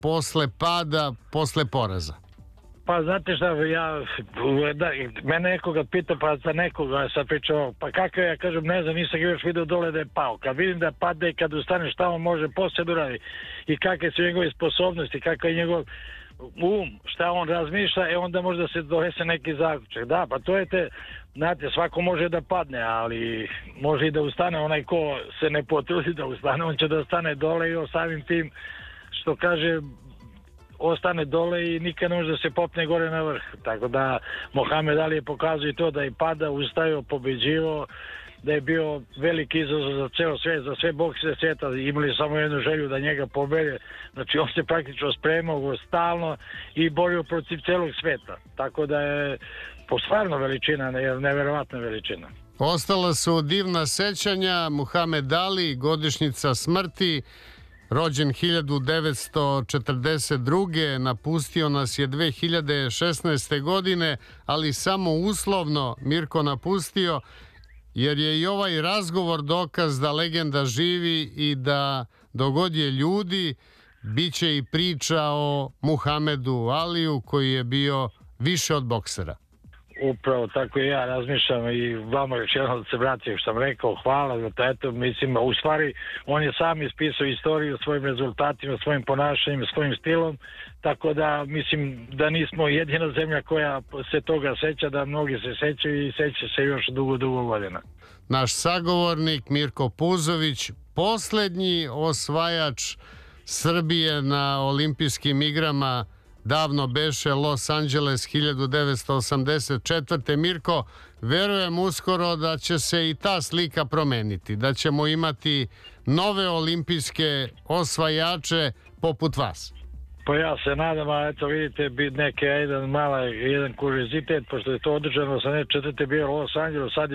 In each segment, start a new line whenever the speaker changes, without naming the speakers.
posle pada, posle poraza?
Pa znate šta, mene nekoga pita, pa za nekoga sad pričao, pa kakav ja kažem, ne znam, nisam ga još vidio dole da je pao. Kad vidim da padne i kad ustane, šta on može poslije da uradi i kakve su njegove sposobnosti, kakav je njegov šta on razmišlja, onda može da se donese neki zaključak. Da, pa to je znate, svako može da padne, ali može i da ustane. Onaj ko se ne potrudi da ustane, on će da ostane dole i samim tim, što kaže, ostane dole i nikad ne može da se popne gore na vrh. Tako da Mohamed Ali je pokazao i to da je pada, ustao, pobeđivao, da je bio veliki izazov za ceo svet, za sve boksere sveta. Imali samo jednu želju da njega pobede. Znači on se praktično spremao stalno i borio protiv celog sveta. Tako da je stvarno veličina, neverovatna veličina.
Ostala su divna sećanja. Muhamed Ali, godišnjica smrti, rođen 1942. Napustio nas je 2016. godine, ali samo uslovno Mirko napustio, jer je i ovaj razgovor dokaz da legenda živi i da dogod je ljudi, bit će i priča o Muhamedu Aliju koji je bio više od boksera.
Upravo tako i ja razmišljam i vama još jednom da se vratim što sam rekao, hvala za to, eto, mislim, u stvari on je sam ispisao istoriju svojim rezultatima, svojim ponašanjem, svojim stilom, tako da mislim da nismo jedina zemlja koja se toga seća, da mnogi se sećaju i seća se još dugo godina.
Naš sagovornik Mirko Puzović, poslednji osvajač Srbije na olimpijskim igrama, davno beše Los Angeles 1984. Mirko, verujem uskoro da će se i ta slika promeniti, da ćemo imati nove olimpijske osvajače poput vas.
Pa ja se nadam, a eto vidite, jedan kuriozitet, pošto je to održano 84. bio Los Angeles, sad je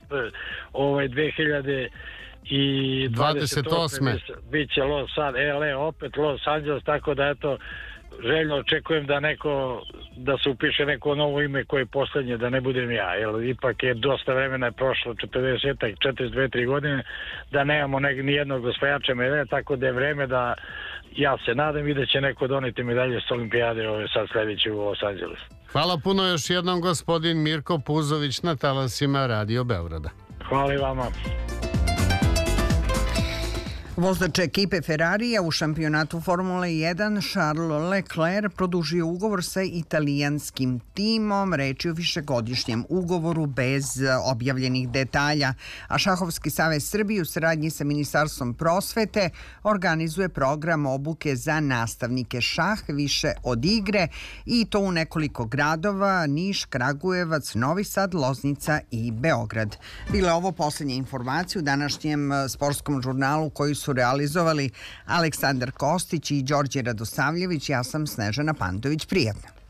2028. Biće opet Los Angeles, tako da eto, željno očekujem da se upiše neko novo ime koje je poslednje, da ne budem ja, jer ipak je dosta vremena je prošlo, 42-3 godine, da nemamo ni jednog osvajača medalja, tako da je vreme da, ja se nadam i da će neko doneti medalje s olimpijade sad sledeće u Los Angeles.
Hvala puno još jednom, gospodin Mirko Puzović na talasima Radio Beograda.
Hvala i vama.
Vozač ekipe Ferrarija u šampionatu Formule 1 Charles Leclerc produžio ugovor sa italijanskim timom. Reč je o višegodišnjem ugovoru bez objavljenih detalja. A Šahovski savez Srbije u saradnji sa Ministarstvom prosvete organizuje program obuke za nastavnike šah više od igre i to u nekoliko gradova: Niš, Kragujevac, Novi Sad, Loznica i Beograd. Bile ovo posljednje informacije u današnjem sportskom žurnalu koji su realizovali Aleksandar Kostić i Đorđe Radosavljević. Ja sam Snežana Pantović. Prijatno.